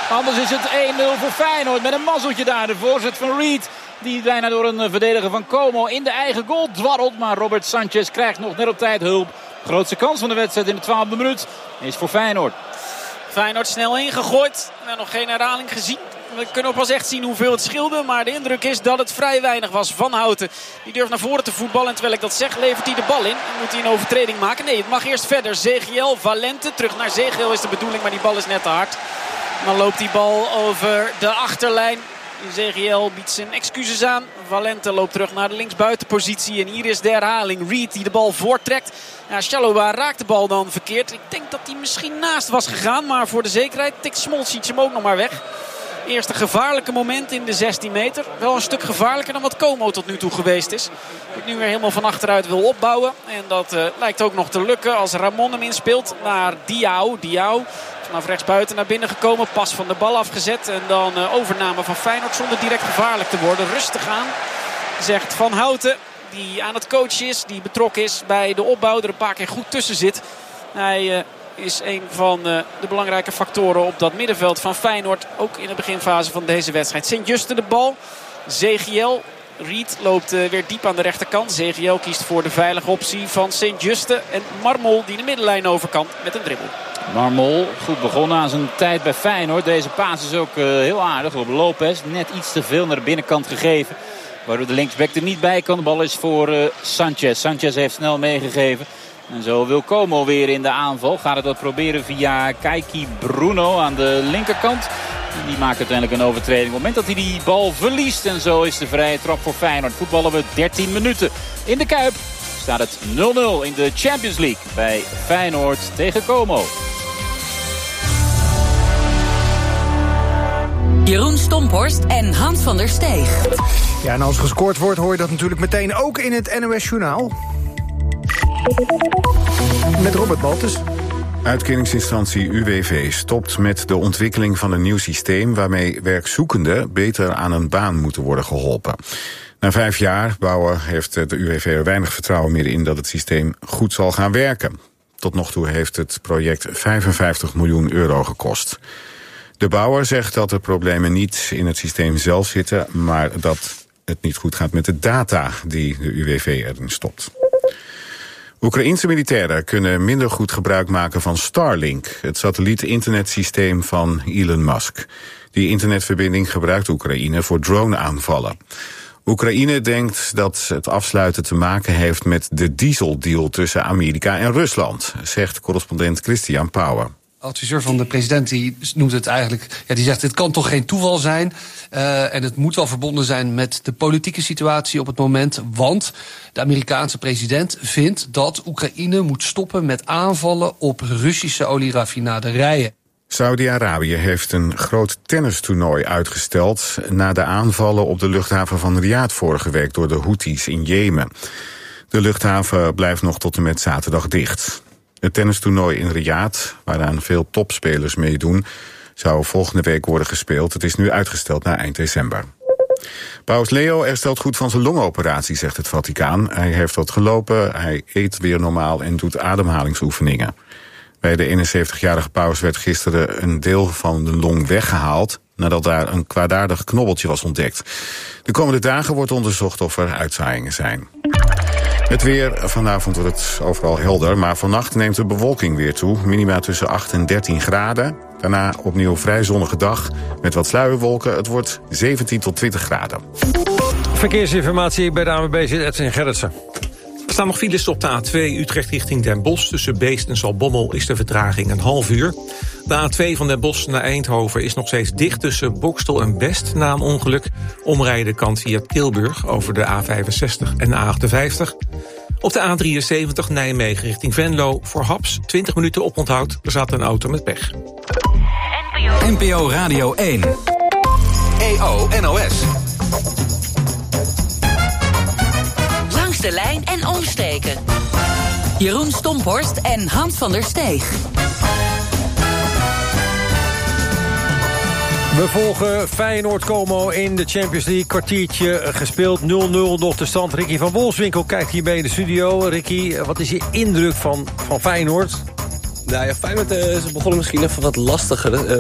Anders is het 1-0 voor Feyenoord met een mazzeltje daar. De voorzet van Reed, die bijna door een verdediger van Como in de eigen goal dwarrelt. Maar Robert Sanchez krijgt nog net op tijd hulp. Grootste kans van de wedstrijd in de 12e minuut is voor Feyenoord. Feyenoord snel ingegooid. Nog geen herhaling gezien. We kunnen ook pas echt zien hoeveel het scheelde. Maar de indruk is dat het vrij weinig was. Van Houten, die durft naar voren te voetballen. En terwijl ik dat zeg, levert hij de bal in. En moet hij een overtreding maken? Nee, het mag eerst verder. Zegiel, Valente, terug naar Zegiel is de bedoeling. Maar die bal is net te hard. Dan loopt die bal over de achterlijn. Zegiel biedt zijn excuses aan. Valente loopt terug naar de linksbuitenpositie. En hier is de herhaling. Reed die de bal voortrekt. Ja, Chalobah raakt de bal dan verkeerd. Ik denk dat hij misschien naast was gegaan. Maar voor de zekerheid tikt Smolcic hem ook nog maar weg. Eerste gevaarlijke moment in de 16 meter. Wel een stuk gevaarlijker dan wat Como tot nu toe geweest is. Die nu weer helemaal van achteruit wil opbouwen. En dat lijkt ook nog te lukken als Ramon hem inspeelt naar Diao. Diao vanaf rechtsbuiten naar binnen gekomen. Pas van de bal afgezet. En dan overname van Feyenoord zonder direct gevaarlijk te worden. Rustig aan, zegt Van Houten. Die aan het coachen is. Die betrokken is bij de opbouw. Er een paar keer goed tussen zit. Hij is een van de belangrijke factoren op dat middenveld van Feyenoord. Ook in de beginfase van deze wedstrijd. Sint-Juste de bal. Zegiel. Reed loopt weer diep aan de rechterkant. Zegiel kiest voor de veilige optie van Sint-Juste. En Marmol die de middenlijn over kan met een dribbel. Marmol, goed begonnen aan zijn tijd bij Feyenoord. Deze paas is ook heel aardig op Lopez. Net iets te veel naar de binnenkant gegeven. Waardoor de linksback er niet bij kan. De bal is voor Sanchez. Sanchez heeft snel meegegeven. En zo wil Como weer in de aanval. Gaat het dat proberen via Keiki Bruno aan de linkerkant. En die maakt uiteindelijk een overtreding. Op het moment dat hij die bal verliest. En zo is de vrije trap voor Feyenoord. Voetballen we 13 minuten. In de Kuip staat het 0-0 in de Champions League. Bij Feyenoord tegen Como. Jeroen Stomphorst en Hans van der Steeg. Ja, en als gescoord wordt hoor je dat natuurlijk meteen ook in het NOS Journaal. Met Robert Baltus. Uitkeringsinstantie UWV stopt met de ontwikkeling van een nieuw systeem waarmee werkzoekenden beter aan een baan moeten worden geholpen. Na 5 jaar bouwen heeft de UWV er weinig vertrouwen meer in dat het systeem goed zal gaan werken. Tot nog toe heeft het project 55 miljoen euro gekost. De bouwer zegt dat de problemen niet in het systeem zelf zitten, maar dat het niet goed gaat met de data die de UWV erin stopt. Oekraïense militairen kunnen minder goed gebruik maken van Starlink, het satelliet-internetsysteem van Elon Musk. Die internetverbinding gebruikt Oekraïne voor drone-aanvallen. Oekraïne denkt dat het afsluiten te maken heeft met de dieseldeal tussen Amerika en Rusland, zegt correspondent Christian Pauwer. Adviseur van de president die noemt het eigenlijk, die zegt het kan toch geen toeval zijn. En het moet wel verbonden zijn met de politieke situatie op het moment. Want de Amerikaanse president vindt dat Oekraïne moet stoppen met aanvallen op Russische olieraffinaderijen. Saudi-Arabië heeft een groot tennistoernooi uitgesteld na de aanvallen op de luchthaven van Riyadh vorige week door de Houthis in Jemen. De luchthaven blijft nog tot en met zaterdag dicht. Het tennistoernooi in Riyadh, waaraan veel topspelers meedoen, zou volgende week worden gespeeld. Het is nu uitgesteld naar eind december. Paus Leo herstelt goed van zijn longoperatie, zegt het Vaticaan. Hij heeft wat gelopen, hij eet weer normaal en doet ademhalingsoefeningen. Bij de 71-jarige paus werd gisteren een deel van de long weggehaald, nadat daar een kwaadaardig knobbeltje was ontdekt. De komende dagen wordt onderzocht of er uitzaaiingen zijn. Het weer, vanavond wordt het overal helder, maar vannacht neemt de bewolking weer toe. Minima tussen 8 en 13 graden. Daarna opnieuw vrij zonnige dag met wat sluierwolken. Het wordt 17 tot 20 graden. Verkeersinformatie bij de ANWB zit Edwin Gerritsen. Er staan nog files op de A2 Utrecht richting Den Bosch. Tussen Beest en Zaltbommel is de vertraging een half uur. De A2 van Den Bosch naar Eindhoven is nog steeds dicht tussen Bokstel en Best na een ongeluk. Omrijden kan via Tilburg over de A65 en de A58. Op de A73 Nijmegen richting Venlo voor Haps 20 minuten oponthoud. Er zat een auto met pech. NPO Radio 1. EO NOS. Langs de lijn en omsteken. Jeroen Stomphorst en Hans van der Steeg. We volgen Feyenoord Como in de Champions League. Kwartiertje gespeeld, 0-0 nog de stand. Ricky van Wolfswinkel kijkt hierbij in de studio. Ricky, wat is je indruk van Feyenoord? Nou ja, Feyenoord is begonnen misschien even wat lastiger.